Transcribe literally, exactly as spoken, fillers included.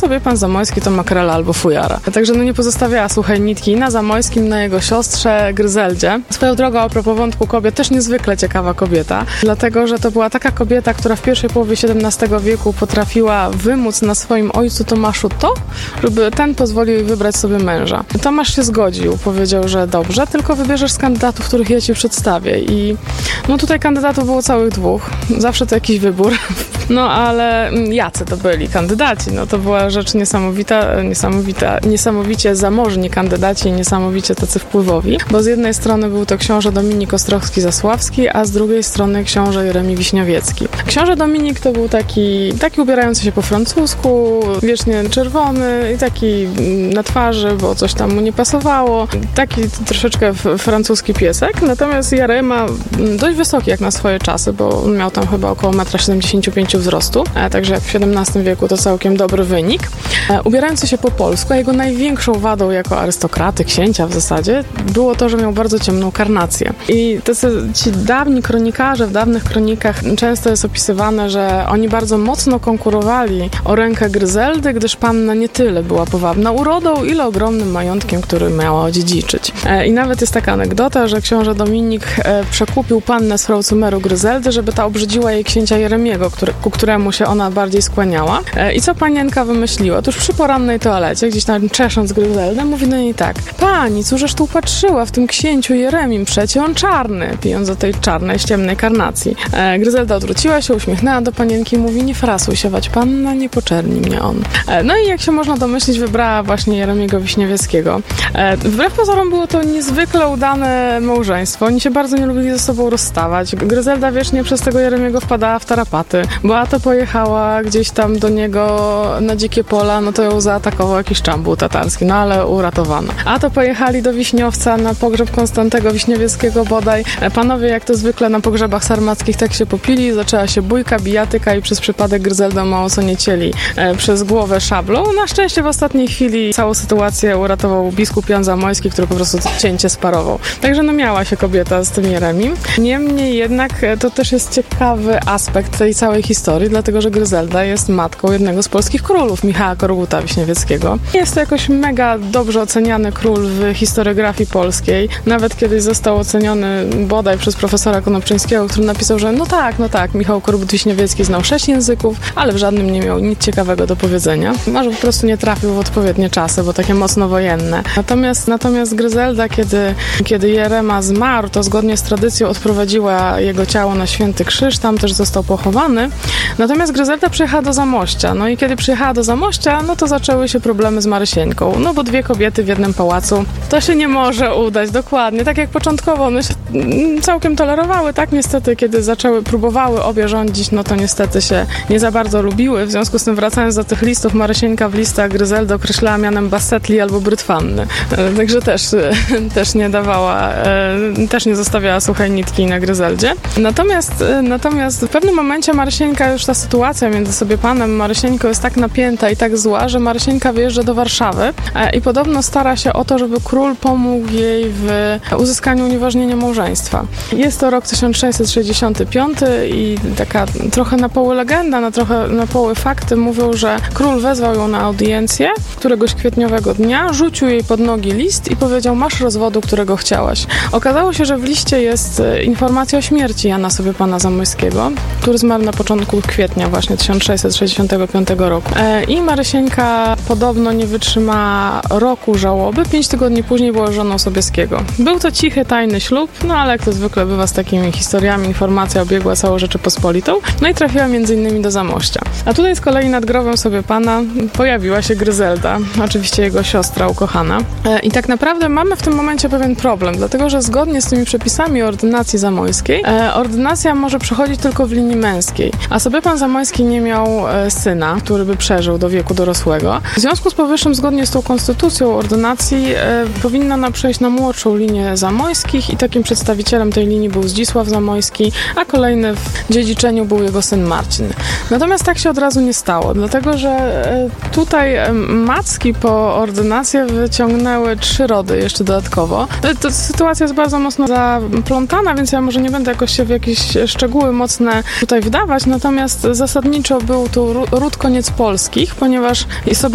sobie pan Zamoyski to makrela albo fujara. Także no nie pozostawiała suchej nitki na Zamoyskim, na jego siostrze Gryzeldzie. Swoją drogą, a propos wątku kobiet, też niezwykle ciekawa kobieta, dlatego, że to była taka kobieta, która w pierwszej połowie siedemnastego wieku potrafiła wymóc na swoim ojcu Tomaszu to, żeby ten pozwolił jej wybrać sobie męża. Tomasz się zgodził, powiedział, że dobrze, tylko wybierzesz z kandydatów, których ja ci przedstawię. I no tutaj kandydatów było całych dwóch. Zawsze to jakiś wybór. No ale jacy to byli kandydaci? No to była rzecz niesamowita, niesamowita, niesamowicie zamożni kandydaci, niesamowicie tacy wpływowi, bo z jednej strony był to książę Dominik Ostrowski-Zasławski, a z drugiej strony książę Jeremi Wiśniowiecki. Książę Dominik to był taki, taki ubierający się po francusku, wiecznie czerwony i taki na twarzy, bo coś tam mu nie pasowało. Taki troszeczkę francuski piesek, natomiast Jerema dość wysoki jak na swoje czasy, bo on miał tam chyba około jeden siedemdziesiąt pięć metra wzrostu, także jak w siedemnastym wieku to całkiem dobry wynik. Ubierający się po polsku, a jego największą wadą jako arystokraty, księcia w zasadzie, było to, że miał bardzo ciemną karnację. I tacy, ci dawni kronikarze w dawnych kronikach często jest opisywane, że oni bardzo mocno konkurowali o rękę Gryzeldy, gdyż panna nie tyle była powabna urodą, ile ogromnym majątkiem, który miała odziedziczyć. I nawet jest taka anegdota, że książę Dominik przekupił pannę z frau Cumeru Gryzeldy, żeby ta obrzydziła jej księcia Jeremiego, który, ku któremu się ona bardziej skłaniała. I co panienka wymyśliła? Otóż przy porannej toalecie, gdzieś tam czesząc Gryzeldę, mówi do niej tak: pani, cóżeż tu patrzyła w tym księciu Jeremim, przecie on czarny, pijąc do tej czarnej, ciemnej karnacji. E, Gryzelda odwróciła się, uśmiechnęła do panienki i mówi: nie frasuj się, wać panna, nie poczerni mnie on. E, no i jak się można domyślić, wybrała właśnie Jeremiego Wiśniowieckiego. E, wbrew pozorom było to niezwykle udane małżeństwo. Oni się bardzo nie lubili ze sobą rozstawać. Gryzelda wiecznie przez tego Jeremiego wpadała w tarapaty. Beata pojechała gdzieś tam do niego na dzikie pola, no to ją zaatakował jakiś czambół tatarski, no ale uratowano. A to pojechali do Wiśniowca na pogrzeb Konstantego Wiśniowieckiego bodaj. Panowie, jak to zwykle na pogrzebach sarmackich, tak się popili, zaczęła się bójka, bijatyka i przez przypadek Gryzeldę mało co nie cieli e, przez głowę szablą. Na szczęście w ostatniej chwili całą sytuację uratował biskup Jan Zamoyski, który po prostu cięcie sparował. Także no miała się kobieta z tym Jeremim. Niemniej jednak to też jest ciekawy aspekt tej całej historii, dlatego że Gryzelda jest matką jednego z polskich królów, Michała Koryguta Wiśniewieckiego. Jest to jakoś mega dobrze oceniany król w historiografii polskiej. Nawet kiedyś został oceniony bodaj przez profesora Konopczyńskiego, który napisał, że no tak, no tak, Michał Korygut Wiśniewiecki znał sześć języków, ale w żadnym nie miał nic ciekawego do powiedzenia. Może po prostu nie trafił w odpowiednie czasy, bo takie mocno wojenne. Natomiast, natomiast Gryzelda, kiedy, kiedy Jerema zmarł, to zgodnie z tradycją odprowadziła jego ciało na Święty Krzyż, tam też został pochowany. Natomiast Gryzelda przyjechała do Zamościa. No i kiedy przyjechała do Zamościa, no to zaczęły się problemy z Marysieńką. No bo dwie kobiety w jednym pałacu, to się nie może udać, dokładnie. Tak jak początkowo one się całkiem tolerowały, tak niestety, kiedy zaczęły, próbowały obie rządzić, no to niestety się nie za bardzo lubiły. W związku z tym, wracając do tych listów, Marysieńka w listach Gryzeldę określała mianem Bassetli albo Brytwanny. Także też, też nie dawała, też nie zostawiała suchej nitki na Gryzeldzie. Natomiast, natomiast w pewnym momencie Marysieńka, już ta sytuacja między sobie panem Marysieńką jest tak napięta i tak zła, że Marysieńka wyjeżdża do Warszawy i podobno stara się o to, żeby król pomógł jej w uzyskaniu unieważnienia małżeństwa. Jest to rok tysiąc sześćset sześćdziesiąty piąty i taka trochę na poły legenda, na trochę na poły fakty mówią, że król wezwał ją na audiencję któregoś kwietniowego dnia, rzucił jej pod nogi list i powiedział: masz rozwodu, którego chciałaś. Okazało się, że w liście jest informacja o śmierci Jana sobie pana Zamoyskiego, który zmarł na początku kwietnia właśnie tysiąc sześćset sześćdziesiątego piątego roku. I Marysieńka podobno nie wytrzyma roku żałoby. Pięć tygodni później była żoną Sobieskiego. Był to cichy, tajny ślub, no ale jak to zwykle bywa z takimi historiami, informacja obiegła całą Rzeczypospolitą, no i trafiła między innymi do Zamościa. A tutaj z kolei nad grobem sobie pana pojawiła się Gryzelda, oczywiście jego siostra ukochana. I tak naprawdę mamy w tym momencie pewien problem, dlatego że zgodnie z tymi przepisami ordynacji zamojskiej, ordynacja może przechodzić tylko w linii męskiej, a sobie pan Zamoyski nie miał syna, który by przeżył do wieku dorosłego. W związku z powyższym, zgodnie z tą konstytucją ordynacji, powinna ona przejść na młodszą linię Zamoyskich i takim przedstawicielem tej linii był Zdzisław Zamoyski, a kolejny w dziedziczeniu był jego syn Marcin. Natomiast tak się od razu nie stało, dlatego że tutaj macki po ordynację wyciągnęły trzy rody jeszcze dodatkowo. To sytuacja jest bardzo mocno zaplątana, więc ja może nie będę jakoś się w jakieś szczegóły mocne tutaj wdawać, natomiast zasadniczo był tu ród Koniec Polskich, ponieważ sobie